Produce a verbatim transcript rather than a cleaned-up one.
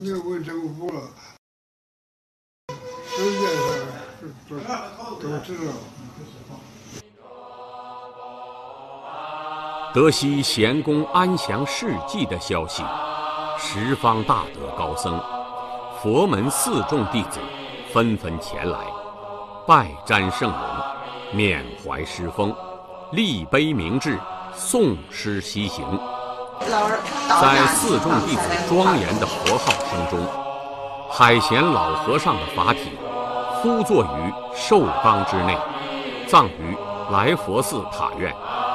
六位政府了，世界上都都知道。 得悉贤公安详事迹的消息，十方大德高僧、佛门四众弟子纷纷前来，拜瞻圣容，缅怀师风，立碑铭志，诵诗西行。在四众弟子庄严的佛号声中，海贤老和尚的法体敷坐于寿缸之内，葬于来佛寺塔院。